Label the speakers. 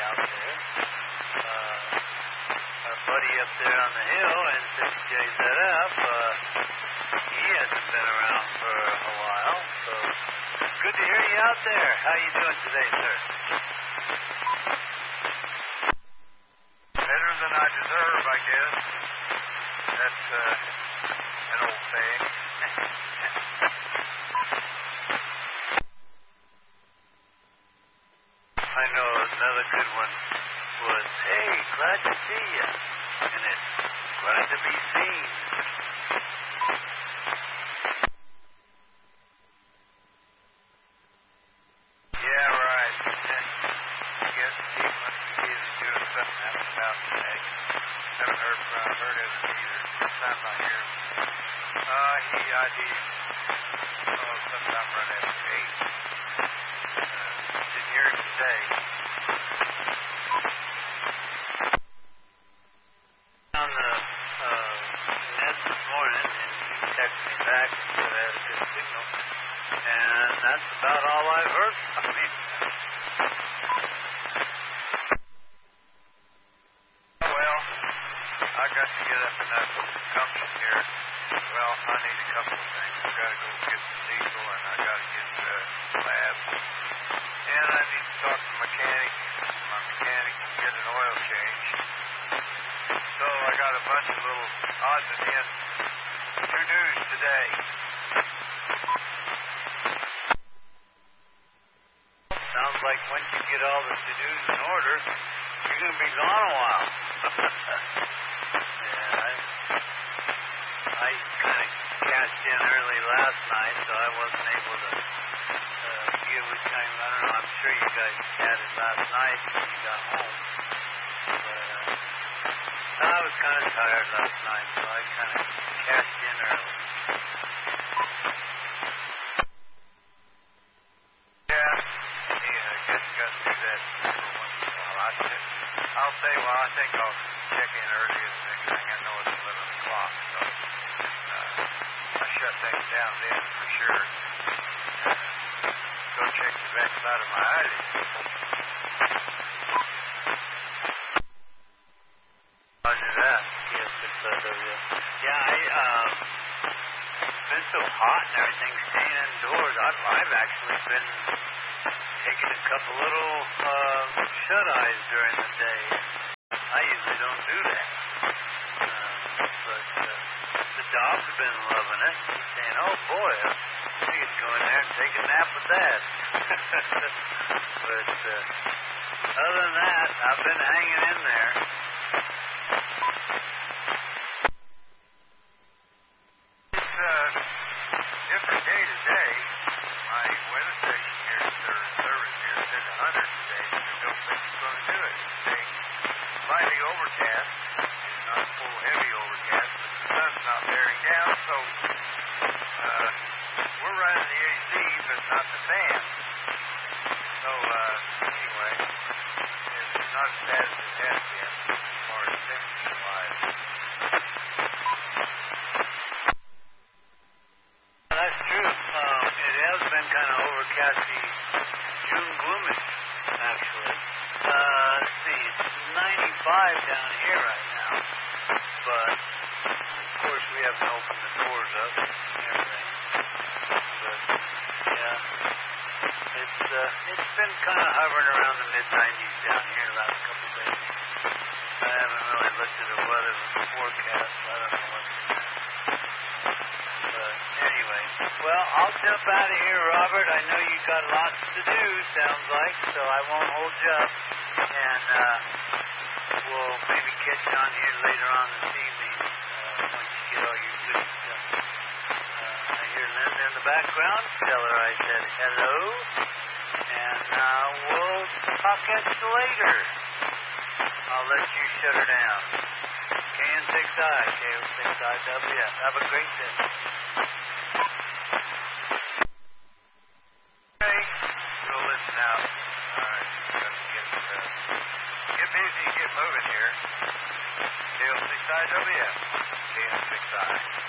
Speaker 1: out there. Our buddy up there on the hill, N6JZF, he hasn't been around for a while, so good to hear you out there. How you doing today, sir?
Speaker 2: Better than I deserve, I guess. That's an old saying.
Speaker 1: I know another good one was, hey, glad to see you. And it's glad to be seen.
Speaker 2: Yeah, right. I guess Steve must be busy doing something out about today. Haven't heard of him either. First time I hear him. Sometime right after 8. Didn't hear him today.
Speaker 1: On the net this morning, and he texted me back and said I had a good signal. And that's about all I've heard from him.
Speaker 2: Well, I got to get up in that junction here. Well, I need a couple of things. I got to go get some diesel, and I got to get the lab. And I need to talk to my mechanic and get an oil change. So I got a bunch of little odds and ends to-dos today.
Speaker 1: Sounds like once you get all the to-dos in order, you're going to be gone a while. Yeah, I kind of cashed in early last night, so I wasn't able to give it time. I don't know, I'm sure you guys had it last night when you got home. But I was kind of tired last night, so I kind of cashed in early.
Speaker 2: Yeah, I guess you got to do that every once in a while. I'll say, I think I'll check in early as the next thing I know it's 11 o'clock. So I shut things down then for sure. Go check the backside of my eyelids.
Speaker 1: Roger that. Yes, yeah, it's been so hot and everything, staying indoors. I've actually been taking a couple little shut-eyes during the day. I usually don't do that. But the dogs have been loving it. Saying, oh boy, I could go in there and take a nap with that. But other than that, I've been hanging in there.
Speaker 2: Different day to day. My weather station here, their service here, said 100 today. There's no place it's going to do it. It's staying slightly overcast. It's not full heavy overcast, but the sun's not bearing down, so we're running the AC, but not the fan. So anyway, it's not as bad as it has been as far as temperature-wise.
Speaker 1: That's true. It has been kind of overcasty, June gloomy, actually. Let's see, it's 95 down here right now. But, of course, we haven't opened the doors up and everything. But, yeah, it's been kind of hovering around the mid-90s down here the last couple of days. I haven't really looked at the weather forecast. I don't know what's in there. But anyway, well, I'll jump out of here, Robert. I know you got lots to do, sounds like, so I won't hold you up. And we'll maybe catch you on here later on this evening once you get all your goodies done. I hear Linda in the background. Tell her I said hello. And we'll talk at you later. I'll let you shut her down. KN6I, KO6IWF. Have a great day.
Speaker 2: Okay, we'll listen out. All right, get busy, get moving here. KO6IWF, KN6I.